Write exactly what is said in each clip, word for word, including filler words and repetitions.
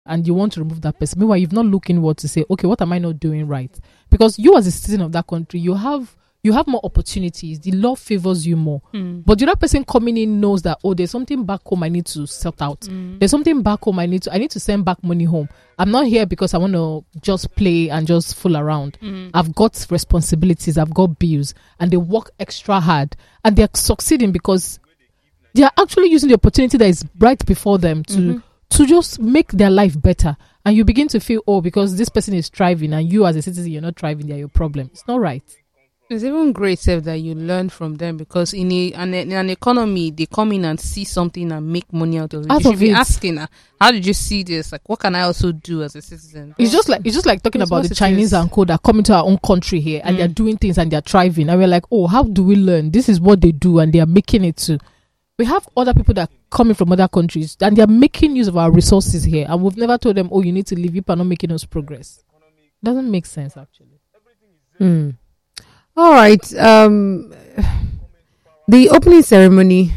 and you want to remove that person. Meanwhile, you've not looked inward to say, okay, what am I not doing right? Because you as a citizen of that country, you have you have more opportunities. The law favors you more. Mm. But the other person coming in knows that, oh, there's something back home I need to sort out. Mm. There's something back home I need to I need to send back money home. I'm not here because I want to just play and just fool around. Mm. I've got responsibilities, I've got bills, and they work extra hard, and they're succeeding because they are actually using the opportunity that is right before them to Mm-hmm. to just make their life better. And you begin to feel, oh, because this person is thriving and you as a citizen, you're not thriving, they're your problem. It's not right. It's even great self that you learn from them, because in a an, in an economy, they come in and see something and make money out of it. Out You should of be it. asking her, how did you see this? Like, what can I also do as a citizen? It's just like it's just like talking It's about what the it Chinese is. and co that come into our own country here and Mm. they're doing things and they're thriving. And we're like, oh, how do we learn? This is what they do and they are making it too. We have other people that are coming from other countries and they're making use of our resources here. And we've never told them, oh, you need to leave. You are not making us progress. Doesn't make sense, actually. Hmm. All right. Um, the opening ceremony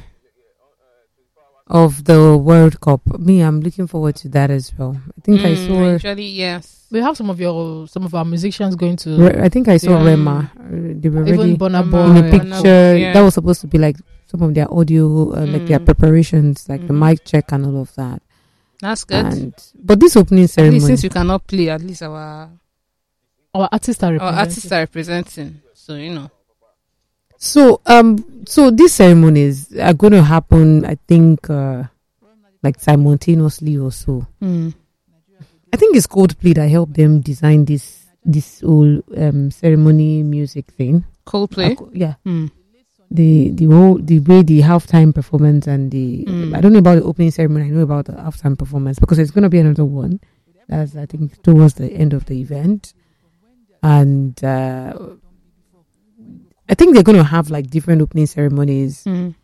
of the World Cup. Me, I'm looking forward to that as well. I think I Mm, saw. Actually, yes. We have some of your some of our musicians going to Re- I think I saw Yeah. Rema. Uh, They were even ready Burna Um, Boy. in a Burna picture. Boy, yeah. That was supposed to be like some of their audio, uh, like their Mm. preparations, like the Mhm. mic check and all of that. That's good. And but this opening At least ceremony, since we cannot play, at least our Our artists are our representing. artists are representing. So, you know. so um, so these ceremonies are going to happen. I think uh, like simultaneously or so. Mm. I think it's Coldplay that helped them design this this whole um, ceremony music thing. Coldplay. Uh, yeah, Mm. the the whole the way the halftime performance and the Mm. I don't know about the opening ceremony. I know about the halftime performance because it's going to be another one. That's I think towards the end of the event, and uh, I think they're going to have like different opening ceremonies. Mm.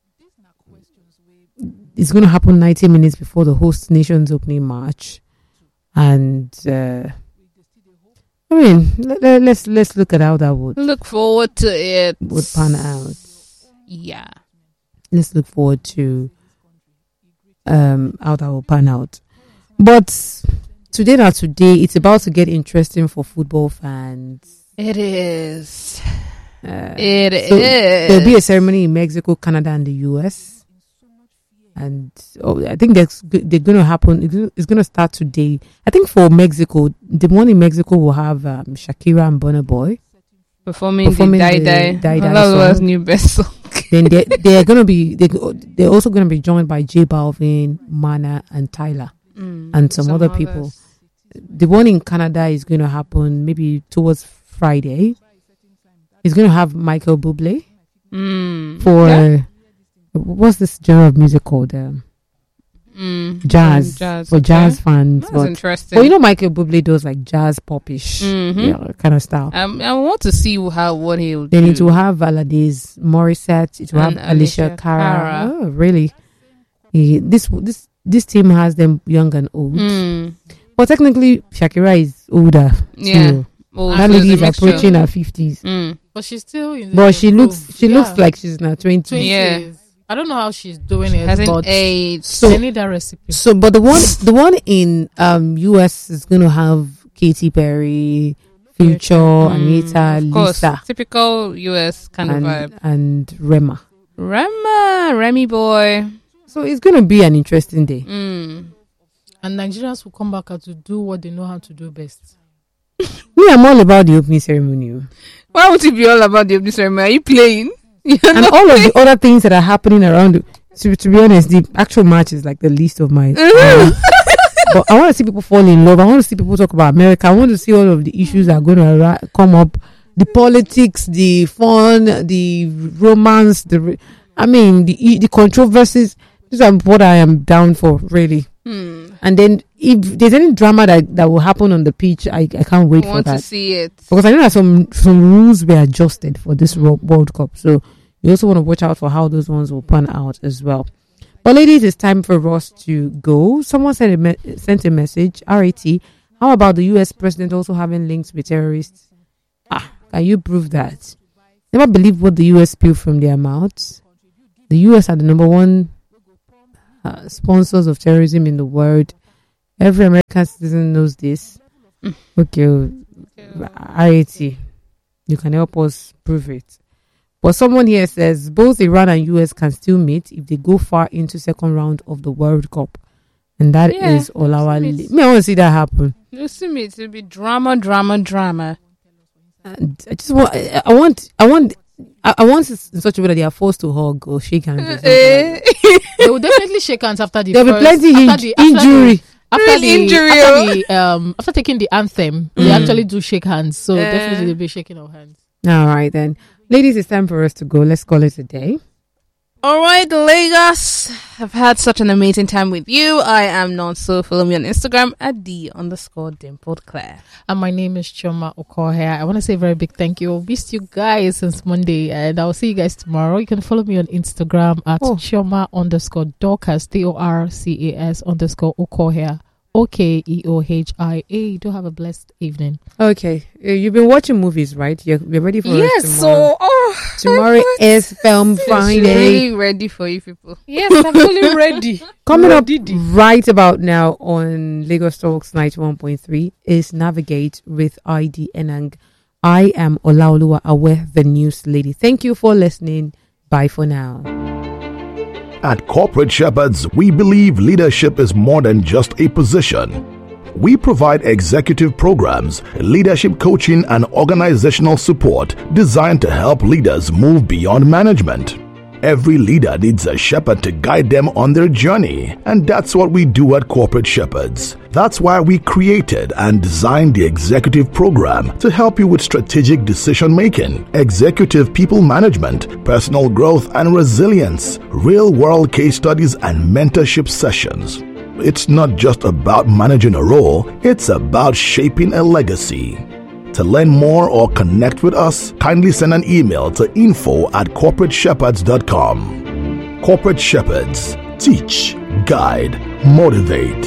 It's going to happen ninety minutes before the host nation's opening march, and uh, I mean let, let, let's let's look at how that would Look forward to it. would pan out. Yeah. Let's look forward to um how that will pan out. But today, now today, it's about to get interesting for football fans. It is. Uh, It is. so there'll be a ceremony in Mexico, Canada, and the U S. And oh, I think that's g- they're going to happen. It's gonna- It's going to start today. I think for Mexico, the one in Mexico will have um, Shakira and Burna Boy. Performing, Performing the Die the Die. Die Die Olala's song. new best song. Then they they're going to be they they're also going to be joined by J Balvin, Mana, and Tyler. Mm. And some other people. others. The one in Canada is going to happen maybe towards Friday. It's going to have Michael Bublé Mm. for Yeah. what's this genre of music called? Um, Mm. jazz, Mm, jazz. for okay. jazz fans. That's But, interesting. but you know, Michael Bublé does like jazz popish, Mhm. yeah, kind of style. Um, I want to see how what he'll Then do. it will have Valadez Morissette. It will And have Alicia Alicia Cara. Cara. Oh, really? He- this this this team has them young and old. Mm. But technically, Shakira is older. Yeah. too. Oh, That so it's lady a is mixture. approaching her fifties. Mm. But she's still in the But she looks groove. she Yeah. looks like she's in her twenties. twenties. Yeah. I don't know how she's doing it, Hasn't but aged. So- I need that recipe. So, but the one the one in um U S is going to have Katy Perry, Future, Mm, Anita, of course. Lisa, Typical U S kind of vibe. and and Rema. Rema, Remy boy. So it's going to be an interesting day. Mm. And Nigerians will come back and to do what they know how to do best. Me, I'm all about the opening ceremony, Why would it be all about the opening ceremony? Are you playing? You're and not all of playing. the other things that are happening around. the- To, to be honest, the actual match is like the least of my. Mhm. But I want to see people fall in love. I want to see people talk about America. I want to see all of the issues that are going to arri- come up, the politics, the fun, the romance, the re- I mean the the controversies. These are what I am down for, really. Hmm. And then if there's any drama that, that will happen on the pitch, I, I can't wait I for want to that, see it. because I know that some some rules were adjusted for this Wo- World Cup. So you also want to watch out for how those ones will pan out as well. But ladies, it's time for us to go. Someone sent a me- sent a message. R A T. How about the U S president also having links with terrorists? Ah, can you prove that? Never believe what the U S spew from their mouths. The U S are the number one uh, sponsors of terrorism in the world. Every American citizen knows this. Mm. Okay, oh, I A T, you can help us prove it. But someone here says both Iran and U S can still meet if they go far into second round of the World Cup. And that Yeah, is all our... they'll Li- meet. me, I want to see that happen. You see me, it'll be drama, drama, drama. And I just want... I, I want... I want... I, I want it in such a way that they are forced to hug or shake hands. Or something like that. Eh. They will definitely shake hands after the There'll be first, plenty after in- the, after injury. The, after Real the, injury, after oh. the um after taking the anthem, they Mm. actually do shake hands. So Eh. definitely they'll be shaking our hands. All right, then. Ladies, it's time for us to go. Let's call it a day. All right, Lagos. I've had such an amazing time with you. I am Nonso. Follow me on Instagram at D underscore dimpled Claire. And my name is Choma Okohia. I want to say a very big thank you. I've missed you guys since Monday, and I'll see you guys tomorrow. You can follow me on Instagram at Oh. Choma underscore Dorcas, D O R C A S underscore Okohia, O K E O H I A. Do have a blessed evening. Okay. Uh, you've been watching movies, right? You're, you're ready for Yes, us tomorrow. so oh, Tomorrow is Film Friday. really ready for you people. Yes, I'm fully ready. Coming up Ready. right about now on Lagos Talks ninety-one point three is Navigate with I D Enang. I am Olaoluwa Awe, the news lady. Thank you for listening. Bye for now. At Corporate Shepherds, we believe leadership is more than just a position. We provide executive programs, leadership coaching, and organizational support designed to help leaders move beyond management. Every leader needs a shepherd to guide them on their journey, and that's what we do at Corporate Shepherds. That's why we created and designed the executive program to help you with strategic decision making, executive people management, personal growth and resilience, real world case studies, and mentorship sessions. It's not just about managing a role, it's about shaping a legacy. To learn more or connect with us, kindly send an email to info at corporate shepherds dot com. Corporate Shepherds. Teach, guide, motivate.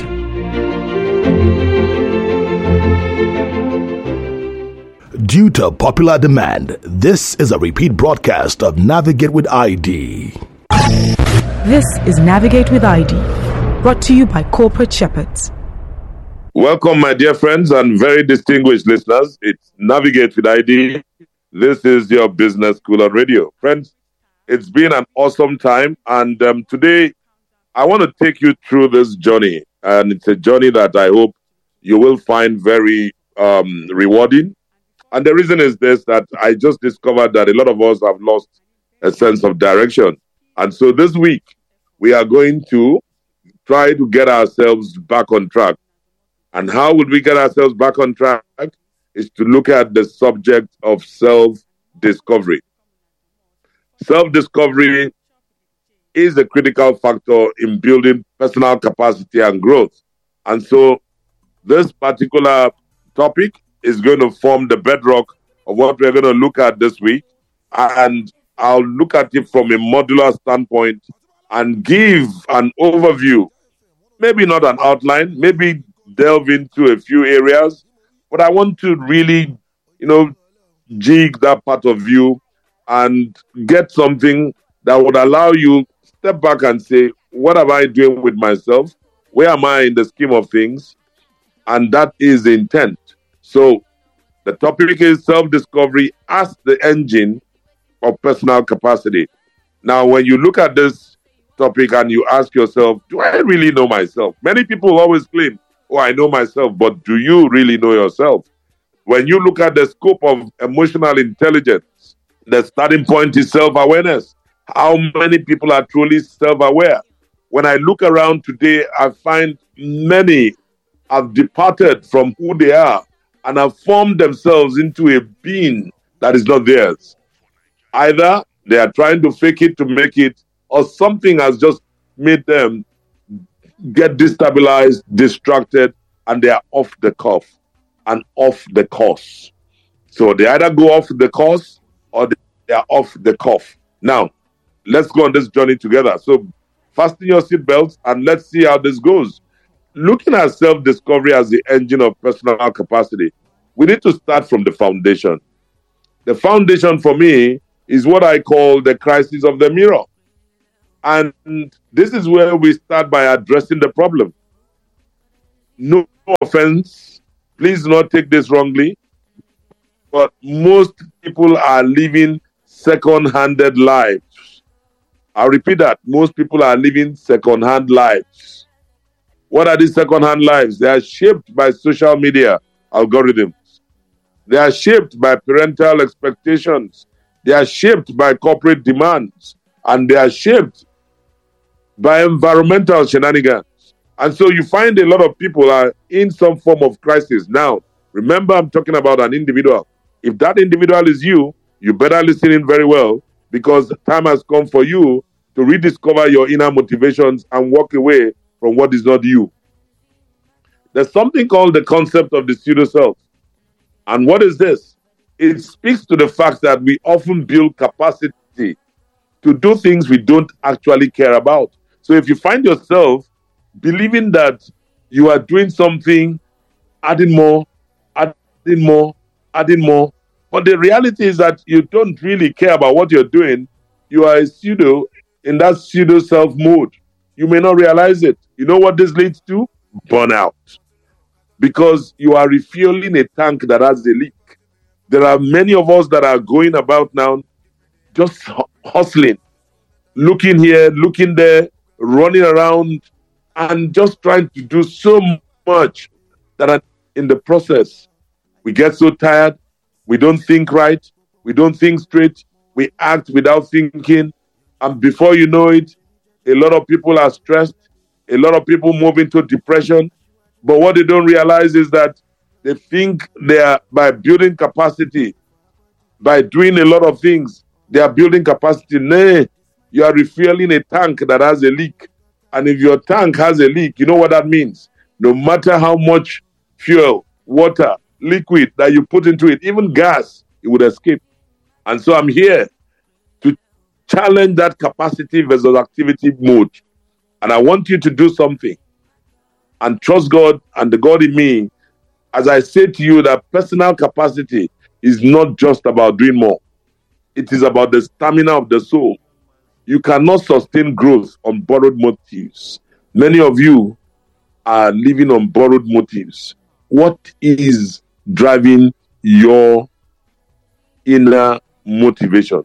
Due to popular demand, this is a repeat broadcast of Navigate with I D. This is Navigate with I D, brought to you by Corporate Shepherds. Welcome, my dear friends and very distinguished listeners. It's Navigate with I D. This is your business school on radio. Friends, it's been an awesome time. And um, today, I want to take you through this journey. And it's a journey that I hope you will find very um, rewarding. And the reason is this, that I just discovered that a lot of us have lost a sense of direction. And so this week, we are going to try to get ourselves back on track. And how would we get ourselves back on track? Is to look at the subject of self-discovery. Self-discovery is a critical factor in building personal capacity and growth. And so this particular topic is going to form the bedrock of what we're going to look at this week. And I'll look at it from a modular standpoint and give an overview, maybe not an outline, maybe delve into a few areas, but I want to really, you know, jig that part of you and get something that would allow you step back and say, what am I doing with myself? Where am I in the scheme of things? And that is the intent. So the topic is self-discovery as the engine of personal capacity. Now, when you look at this topic and you ask yourself, do I really know myself? Many people always claim, oh, I know myself, but do you really know yourself? When you look at the scope of emotional intelligence, the starting point is self-awareness. How many people are truly self-aware? When I look around today, I find many have departed from who they are and have formed themselves into a being that is not theirs. Either they are trying to fake it to make it, or something has just made them get destabilized, distracted, and they are off the cuff and off the course. So they either go off the course or they are off the cuff. Now, let's go on this journey together. So fasten your seatbelts and let's see how this goes. Looking at self-discovery as the engine of personal capacity, we need to start from the foundation. The foundation for me is what I call the crisis of the mirror. And this is where we start by addressing the problem. no offense, please do not take this wrongly, but most people are living second-handed lives. I'll repeat that. Most people are living second-hand lives. What are these second-hand lives? They are shaped by social media algorithms. They are shaped by parental expectations. They are shaped by corporate demands. And they are shaped by environmental shenanigans. And so you find a lot of people are in some form of crisis. Now, remember, I'm talking about an individual. If that individual is you, you better listen in very well, because the time has come for you to rediscover your inner motivations and walk away from what is not you. There's something called the concept of the pseudo-self. And what is this? It speaks to the fact that we often build capacity to do things we don't actually care about. So if you find yourself believing that you are doing something, adding more, adding more, adding more, but the reality is that you don't really care about what you're doing, you are a pseudo in that pseudo-self mode. You may not realize it. You know what this leads to? Burnout. Because you are refueling a tank that has a leak. There are many of us that are going about now just hustling, looking here, looking there, running around, and just trying to do so much that in the process, we get so tired, we don't think right, we don't think straight, we act without thinking, and before you know it, a lot of people are stressed, a lot of people move into depression, but what they don't realize is that they think they are, by building capacity, by doing a lot of things, they are building capacity. Nay, you are refueling a tank that has a leak. And if your tank has a leak, you know what that means? No matter how much fuel, water, liquid that you put into it, even gas, it would escape. And so I'm here to challenge that capacity versus activity mode. And I want you to do something and trust God and the God in me. As I say to you, that personal capacity is not just about doing more. It is about the stamina of the soul. You cannot sustain growth on borrowed motives. Many of you are living on borrowed motives. What is driving your inner motivation?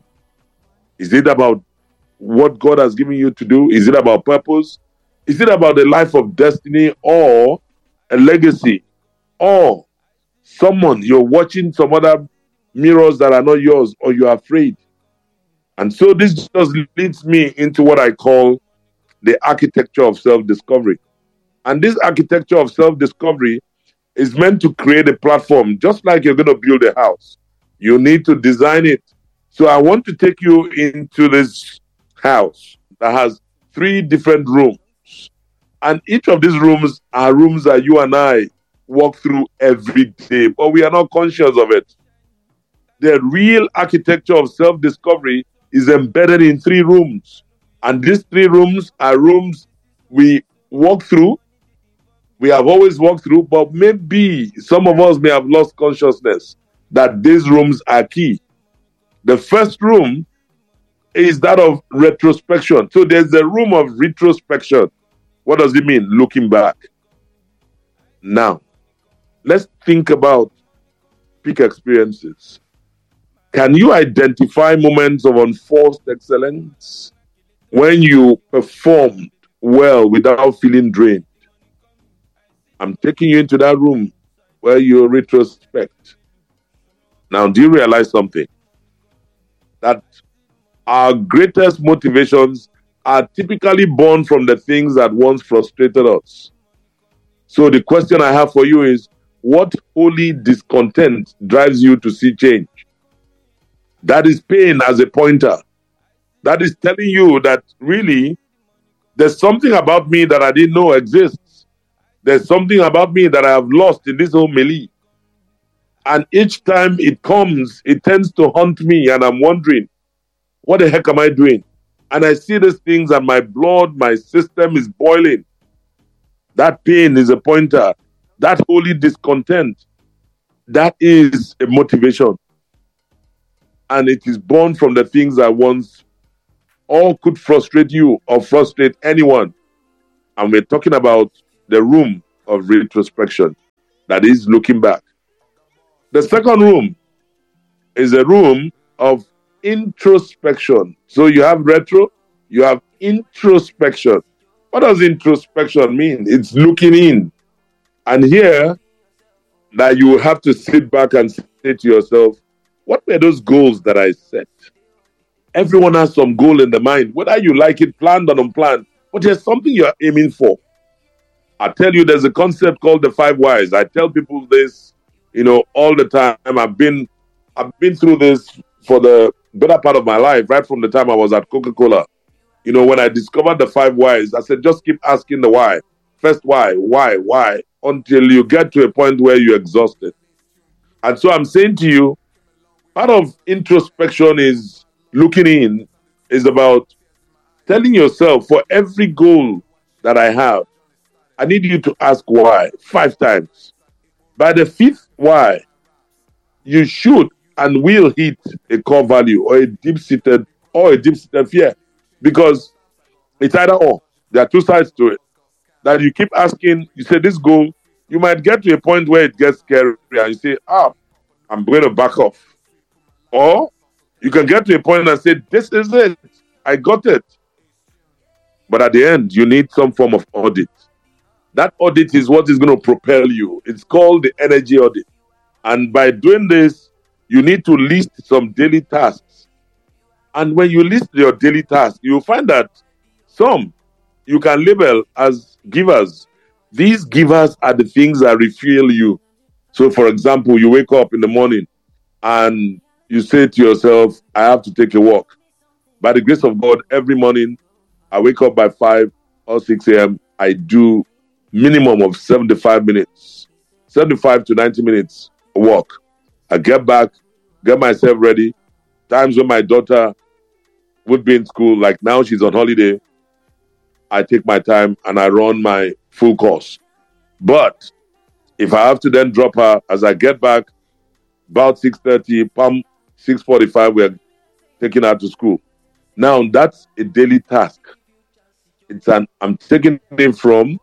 Is it about what God has given you to do? Is it about purpose? Is it about the life of destiny or a legacy? Or someone, you're watching some other mirrors that are not yours, or you're afraid? And so this just leads me into what I call the architecture of self-discovery. And this architecture of self-discovery is meant to create a platform, just like you're going to build a house. You need to design it. So I want to take you into this house that has three different rooms. And each of these rooms are rooms that you and I walk through every day, but we are not conscious of it. The real architecture of self-discovery is embedded in three rooms. And these three rooms are rooms we walk through. We have always walked through, but maybe some of us may have lost consciousness that these rooms are key. The first room is that of retrospection. So there's a room of retrospection. What does it mean? Looking back. Now, let's think about peak experiences. Can you identify moments of unforced excellence when you performed well without feeling drained? I'm taking you into that room where you retrospect. Now, do you realize something? That our greatest motivations are typically born from the things that once frustrated us. So the question I have for you is, what holy discontent drives you to see change? That is pain as a pointer. That is telling you that really there's something about me that I didn't know exists. There's something about me that I have lost in this whole melee. And each time it comes, it tends to haunt me, and I'm wondering, what the heck am I doing? And I see these things and my blood, my system is boiling. That pain is a pointer. That holy discontent, that is a motivation. And it is born from the things that once all could frustrate you or frustrate anyone. And we're talking about the room of retrospection, that is looking back. The second room is a room of introspection. So you have retro, you have introspection. What does introspection mean? It's looking in. And here, that you have to sit back and say to yourself, what were those goals that I set? Everyone has some goal in the mind, whether you like it planned or unplanned, but there's something you're aiming for. I tell you, there's a concept called the five whys. I tell people this, you know, all the time. I've been, I've been through this for the better part of my life, right from the time I was at Coca-Cola. You know, when I discovered the five whys, I said, just keep asking the why. First why, why, why, until you get to a point where you're exhausted. And so I'm saying to you, part of introspection is looking in, is about telling yourself, for every goal that I have, I need you to ask why five times. By the fifth why, you should and will hit a core value or a deep-seated or a deep-seated fear, because it's either or. There are two sides to it. That you keep asking, you say this goal, you might get to a point where it gets scary and you say, ah, I'm going to back off. Or you can get to a point and say, this is it. I got it. But at the end, you need some form of audit. That audit is what is going to propel you. It's called the energy audit. And by doing this, you need to list some daily tasks. And when you list your daily tasks, you'll find that some you can label as givers. These givers are the things that refuel you. So, for example, you wake up in the morning and you say to yourself, I have to take a walk. By the grace of God, every morning, I wake up by five or six a.m. I do minimum of seventy-five minutes, seventy-five to ninety minutes walk. I get back, get myself ready. Times when my daughter would be in school, like now she's on holiday, I take my time and I run my full course. But if I have to then drop her, as I get back, about six thirty, pam, six forty-five, we're taking her to school. Now, that's a daily task. It's an I'm taking it from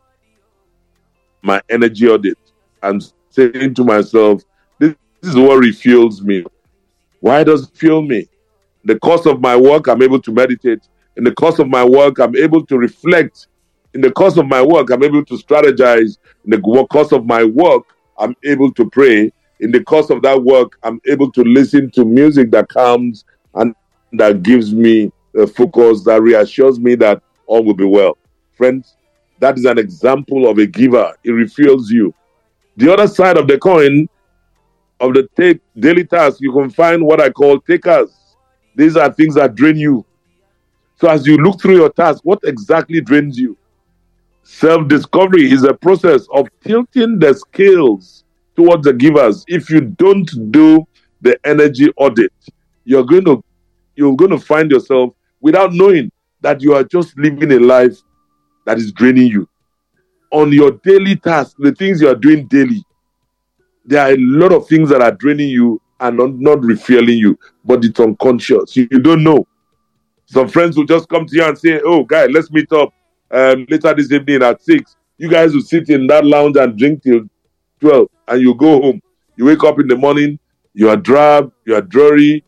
my energy audit. I'm saying to myself, this, this is what refuels me. Why does it fuel me? In the course of my work, I'm able to meditate. In the course of my work, I'm able to reflect. In the course of my work, I'm able to strategize. In the course of my work, I'm able to pray. In the course of that work, I'm able to listen to music that calms and that gives me a focus, that reassures me that all will be well. Friends, that is an example of a giver. It refuels you. The other side of the coin, of the take daily task, you can find what I call takers. These are things that drain you. So as you look through your task, what exactly drains you? Self-discovery is a process of tilting the scales towards the givers. If you don't do the energy audit, you're going to you're going to find yourself without knowing that you are just living a life that is draining you. On your daily task, the things you are doing daily, there are a lot of things that are draining you and not, not refueling you, but it's unconscious. You, you don't know. Some friends will just come to you and say, oh, guy, let's meet up um, later this evening at six. You guys will sit in that lounge and drink till twelve, and you go home. You wake up in the morning, you are drab, you are dreary,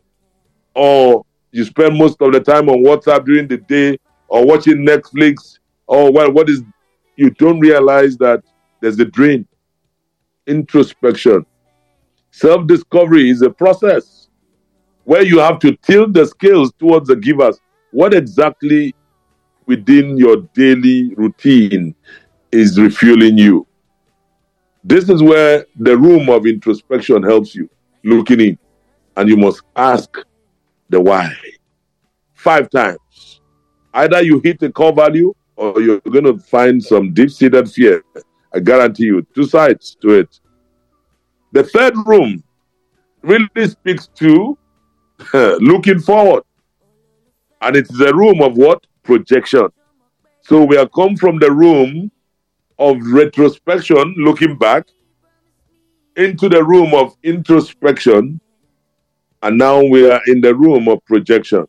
or you spend most of the time on WhatsApp during the day, or watching Netflix, or well, what is, you don't realize that there's a drain. Introspection. Self-discovery is a process where you have to tilt the scales towards the givers. What exactly within your daily routine is refueling you? This is where the room of introspection helps you, looking in. And you must ask the why. Five times. Either you hit the core value or you're going to find some deep-seated fear. I guarantee you, two sides to it. The third room really speaks to looking forward. And it's the room of what? Projection. So we have come from the room of retrospection, looking back, into the room of introspection, and now we are in the room of projection.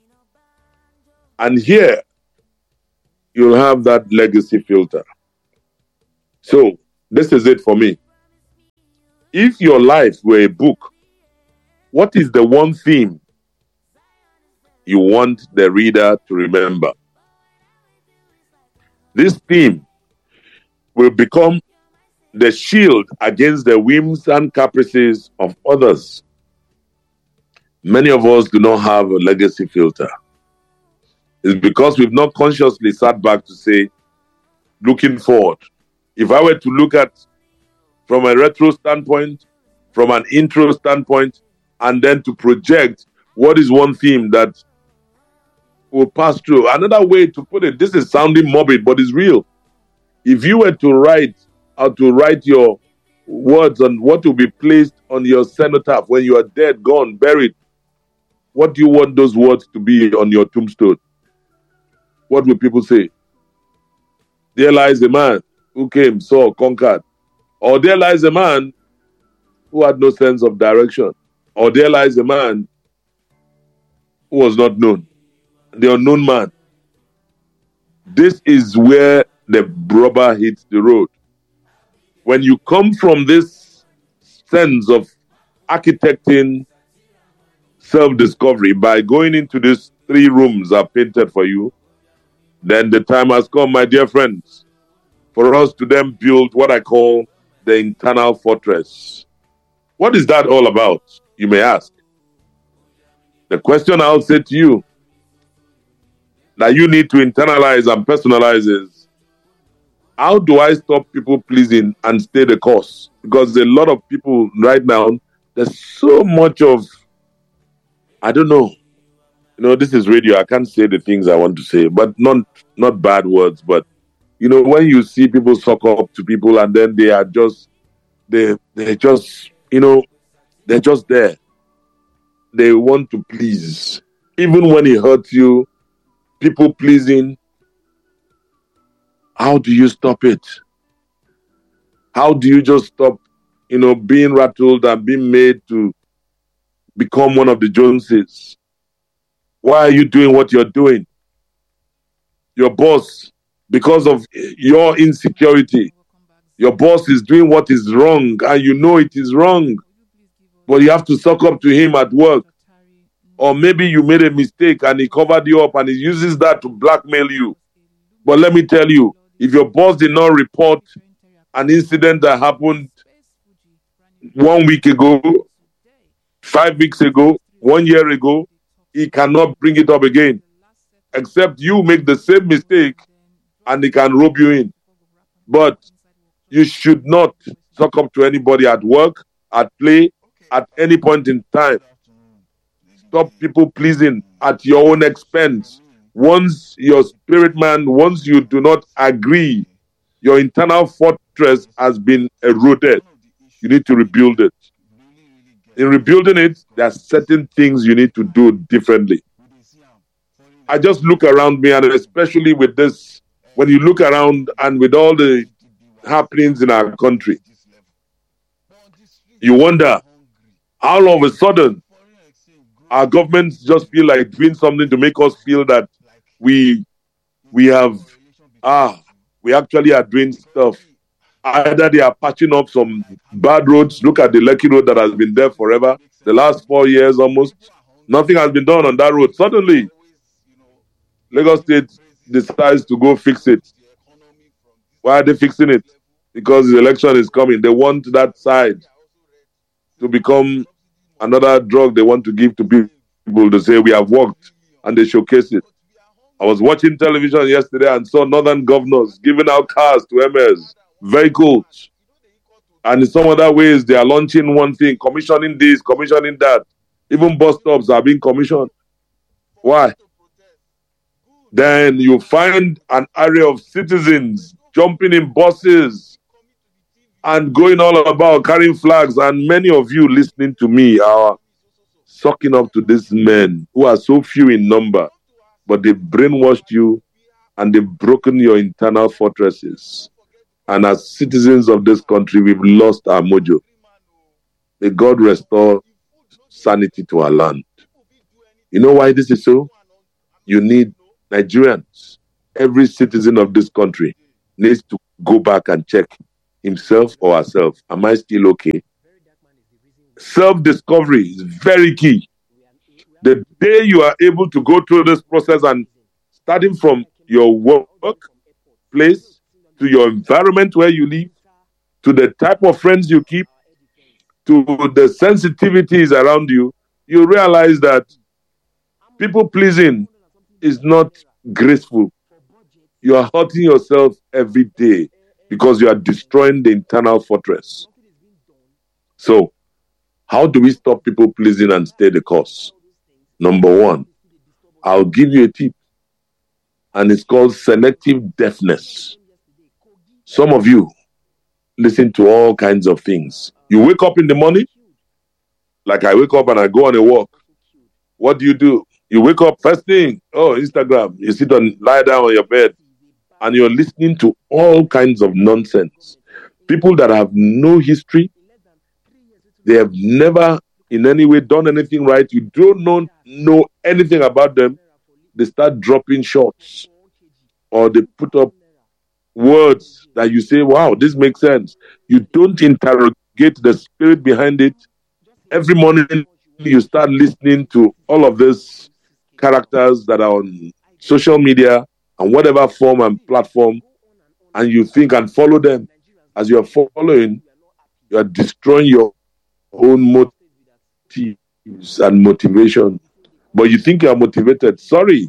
And here, you'll have that legacy filter. So, this is it for me. If your life were a book, what is the one theme you want the reader to remember? This theme will become the shield against the whims and caprices of others. Many of us do not have a legacy filter. It's because we've not consciously sat back to say, looking forward. If I were to look at from a retro standpoint, from an intro standpoint, and then to project what is one theme that will pass through. Another way to put it, this is sounding morbid, but it's real. If you were to write how to write your words on what will be placed on your cenotaph when you are dead, gone, buried, what do you want those words to be on your tombstone? What will people say? There lies a man who came, saw, conquered. Or there lies a man who had no sense of direction. Or there lies a man who was not known. The unknown man. This is where the rubber hits the road. When you come from this sense of architecting self-discovery by going into these three rooms I've painted for you, then the time has come, my dear friends, for us to then build what I call the internal fortress. What is that all about, you may ask? The question I'll say to you that you need to internalize and personalize is, how do I stop people pleasing and stay the course? Because a lot of people right now, there's so much of, I don't know, you know, this is radio, I can't say the things I want to say, but not not bad words, but, you know, when you see people suck up to people and then they are just, they, they're just, you know, they're just there. They want to please. Even when it hurts you, people pleasing, how do you stop it? How do you just stop, you know, being rattled and being made to become one of the Joneses? Why are you doing what you're doing? Your boss, because of your insecurity, your boss is doing what is wrong and you know it is wrong, but you have to suck up to him at work. Or maybe you made a mistake and he covered you up and he uses that to blackmail you. But let me tell you, if your boss did not report an incident that happened one week ago, five weeks ago, one year ago, he cannot bring it up again. Except you make the same mistake and he can rope you in. But you should not suck up to anybody at work, at play, at any point in time. Stop people pleasing at your own expense. Once your spirit man, once you do not agree, your internal fortress has been eroded. You need to rebuild it. In rebuilding it, there are certain things you need to do differently. I just look around me, and especially with this, when you look around and with all the happenings in our country, you wonder how all of a sudden our governments just feel like doing something to make us feel that we we have, ah, we actually are doing stuff. Either they are patching up some bad roads. Look at the Lekki Road that has been there forever. The last four years almost, nothing has been done on that road. Suddenly, Lagos State decides to go fix it. Why are they fixing it? Because the election is coming. They want that side to become another drug they want to give to people to say, we have worked, and they showcase it. I was watching television yesterday and saw northern governors giving out cars to M S, vehicles. And in some other ways, they are launching one thing, commissioning this, commissioning that. Even bus stops are being commissioned. Why? Then you find an array of citizens jumping in buses and going all about carrying flags. And many of you listening to me are sucking up to these men who are so few in number, but they brainwashed you and they've broken your internal fortresses. And as citizens of this country, we've lost our mojo. May God restore sanity to our land. You know why this is so? You need Nigerians. Every citizen of this country needs to go back and check himself or herself. Am I still okay? Self-discovery is very key. The day you are able to go through this process, and starting from your work place to your environment where you live, to the type of friends you keep, to the sensitivities around you, you realize that people pleasing is not graceful. You are hurting yourself every day because you are destroying the internal fortress. So, how do we stop people pleasing and stay the course? Number one, I'll give you a tip, and it's called selective deafness. Some of you listen to all kinds of things. You wake up in the morning, like I wake up and I go on a walk. What do you do? You wake up first thing, oh, Instagram. You sit on, lie down on your bed, and you're listening to all kinds of nonsense. People that have no history, they have never in any way done anything right. You don't know, know anything about them. They start dropping shots, or they put up words that you say, wow, this makes sense. You don't interrogate the spirit behind it. Every morning you start listening to all of these characters that are on social media and whatever form and platform, and you think and follow them. As you're following, you are destroying your own motives and motivation. But you think you are motivated. Sorry.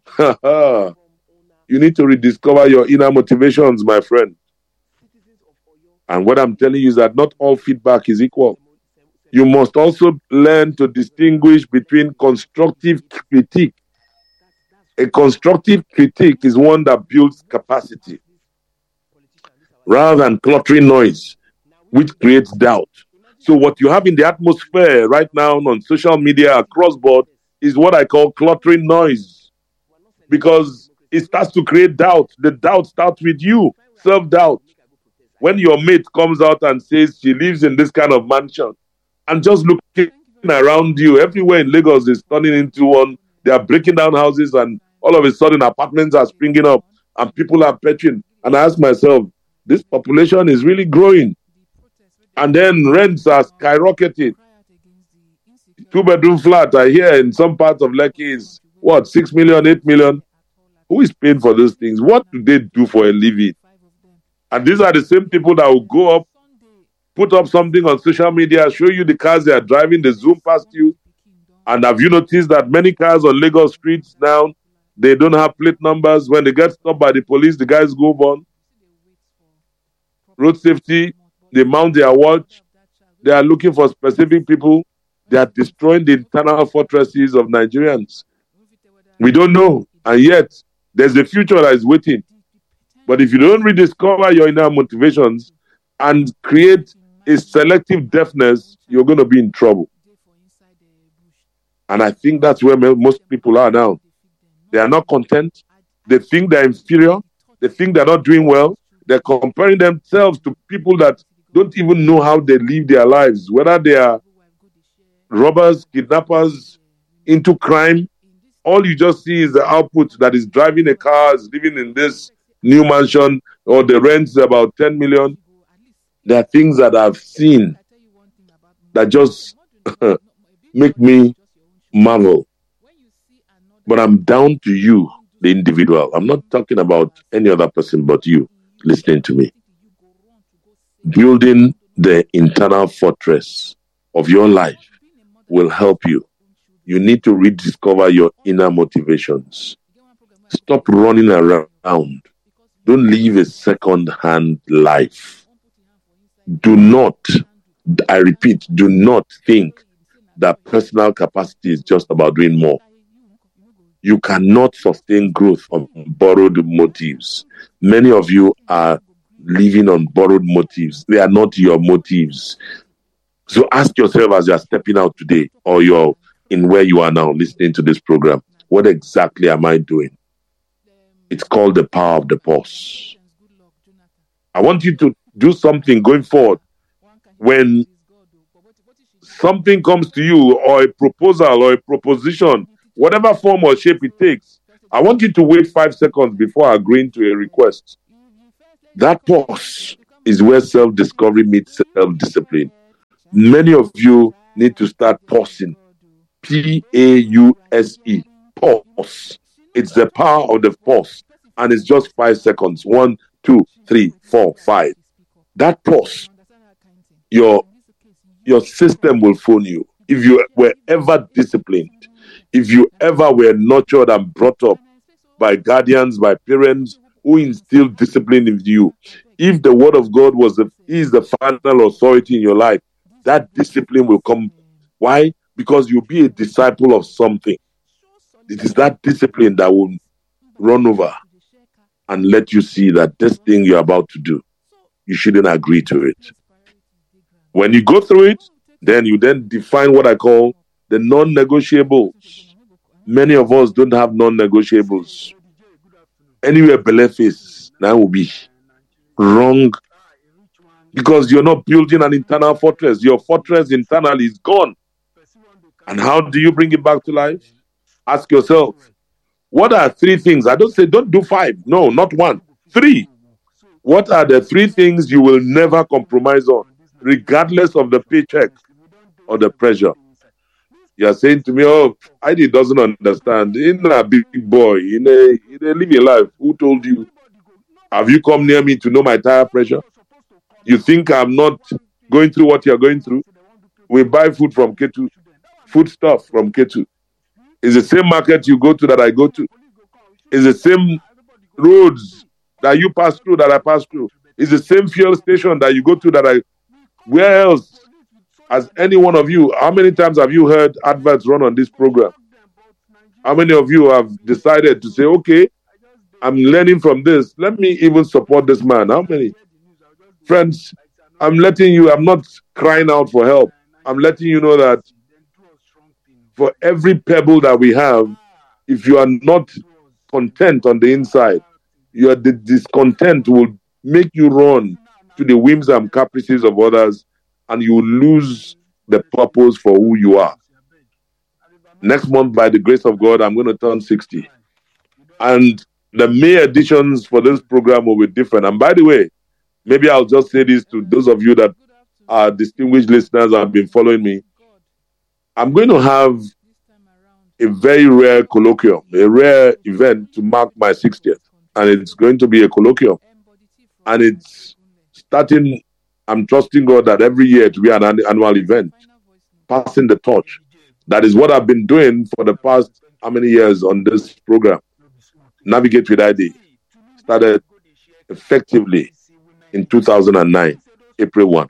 You need to rediscover your inner motivations, my friend. And what I'm telling you is that not all feedback is equal. You must also learn to distinguish between constructive critique. A constructive critique is one that builds capacity, rather than cluttering noise, which creates doubt. So what you have in the atmosphere right now on social media across board is what I call cluttering noise, because it starts to create doubt. The doubt starts with you, self-doubt. When your mate comes out and says she lives in this kind of mansion, and just looking around you, everywhere in Lagos is turning into one. They are breaking down houses, and all of a sudden apartments are springing up and people are perching. And I ask myself, this population is really growing. And then rents are skyrocketing. Two-bedroom flat, I hear in some parts of Lekki is, what, six million, eight million? Who is paying for those things? What do they do for a living? And these are the same people that will go up, put up something on social media, show you the cars they are driving, they zoom past you. And have you noticed that many cars on Lagos streets now, they don't have plate numbers? When they get stopped by the police, the guys go on. Road safety, they mount their watch. They are looking for specific people. They are destroying the internal fortresses of Nigerians. We don't know. And yet, there's a future that is waiting. But if you don't rediscover your inner motivations and create a selective deafness, you're going to be in trouble. And I think that's where most people are now. They are not content. They think they're inferior. They think they're not doing well. They're comparing themselves to people that don't even know how they live their lives, whether they are robbers, kidnappers, into crime. All you just see is the output that is driving a car, is living in this new mansion, or the rent is about ten million. There are things that I've seen that just make me marvel. But I'm down to you, the individual. I'm not talking about any other person but you listening to me. Building the internal fortress of your life will help you. You need to rediscover your inner motivations. Stop running around. Don't live a second-hand life. Do not, I repeat, do not think that personal capacity is just about doing more. You cannot sustain growth on borrowed motives. Many of you are living on borrowed motives. They are not your motives. So ask yourself as you're stepping out today, or you're in where you are now listening to this program, what exactly am I doing? It's called the power of the pause. I want you to do something going forward. When something comes to you, or a proposal or a proposition, whatever form or shape it takes, I want you to wait five seconds before agreeing to a request. That pause is where self-discovery meets self-discipline. Many of you need to start pausing. P A U S E. Pause. It's the power of the pause. And it's just five seconds. One, two, three, four, five. That pause, your, your system will phone you. If you were ever disciplined, if you ever were nurtured and brought up by guardians, by parents who instilled discipline in you, if the word of God was the, is the final authority in your life, that discipline will come. Why? Because you'll be a disciple of something. It is that discipline that will run over and let you see that this thing you're about to do, you shouldn't agree to it. When you go through it, then you then define what I call the non-negotiables. Many of us don't have non-negotiables. Anywhere belief is, that will be wrong, because you're not building an internal fortress. Your fortress internally is gone. And how do you bring it back to life? Ask yourself, what are three things? I don't say don't do five. No, not one. Three. What are the three things you will never compromise on, regardless of the paycheck or the pressure? You're saying to me, oh, I D doesn't understand. In a big boy, in a, in a living life, who told you? Have you come near me to know my tire pressure? You think I'm not going through what you're going through? We buy food from K two, food stuff from K two. It's the same market you go to that I go to. It's the same roads that you pass through that I pass through. It's the same fuel station that you go to that I... Where else? As any one of you, how many times have you heard adverts run on this program? How many of you have decided to say, okay, I'm learning from this. Let me even support this man. How many? Friends, I'm letting you, I'm not crying out for help. I'm letting you know that for every pebble that we have, if you are not content on the inside, your the discontent will make you run to the whims and caprices of others, and you will lose the purpose for who you are. Next month, by the grace of God, I'm going to turn sixty. And the May editions for this program will be different. And by the way, maybe I'll just say this to those of you that are distinguished listeners and have been following me. I'm going to have a very rare colloquium, a rare event to mark my sixtieth. And it's going to be a colloquium. And it's starting, I'm trusting God that every year to be an annual event, passing the torch. That is what I've been doing for the past how many years on this program. Navigate with I D. Started effectively in two thousand nine, April first.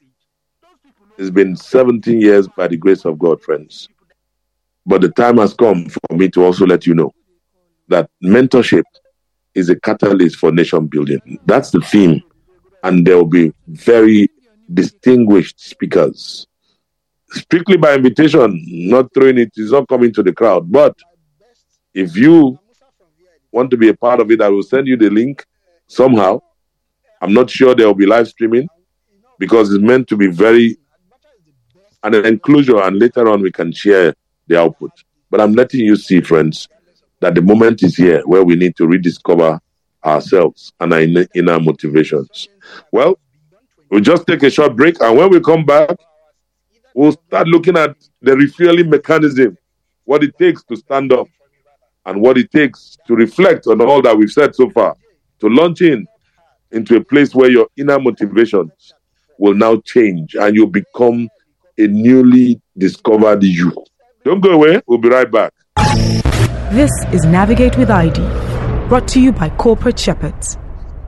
It's been seventeen years by the grace of God, friends. But the time has come for me to also let you know that mentorship is a catalyst for nation building. That's the theme. And there will be very distinguished speakers. Strictly by invitation, not throwing it, it's not coming to the crowd. But if you want to be a part of it, I will send you the link somehow. I'm not sure there will be live streaming because it's meant to be very an enclosure, and later on we can share the output. But I'm letting you see, friends, that the moment is here where we need to rediscover ourselves and our inner motivations. Well, we'll just take a short break, and when we come back, we'll start looking at the refueling mechanism, what it takes to stand up, and what it takes to reflect on all that we've said so far, to launch in into a place where your inner motivations will now change and you'll become a newly discovered you. Don't go away. We'll be right back. This is Navigate with I D, brought to you by Corporate Shepherds.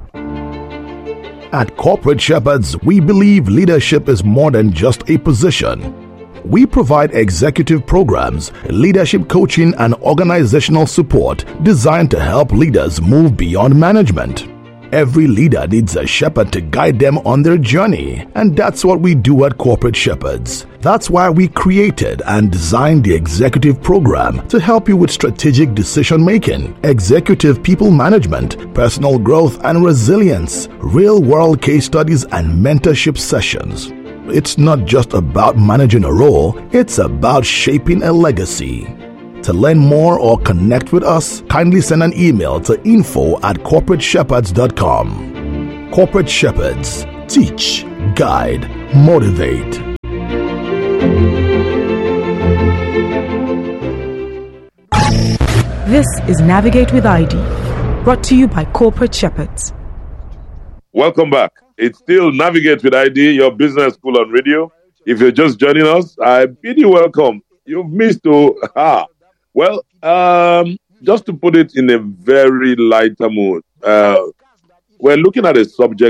At Corporate Shepherds, we believe leadership is more than just a position. We provide executive programs, leadership coaching, and organizational support designed to help leaders move beyond management. Every leader needs a shepherd to guide them on their journey, and that's what we do at Corporate Shepherds. That's why we created and designed the executive program to help you with strategic decision-making, executive people management, personal growth and resilience, real-world case studies, and mentorship sessions. It's not just about managing a role, it's about shaping a legacy. To learn more or connect with us, kindly send an email to info at corporate shepherds dot com. Corporate Shepherds, teach, guide, motivate. This is Navigate with I D, brought to you by Corporate Shepherds. Welcome back. It's still Navigate with I D, your business school on radio. If you're just joining us, I bid you welcome. You've missed to ah. Well, um, just to put it in a very lighter mood, uh, we're looking at a subject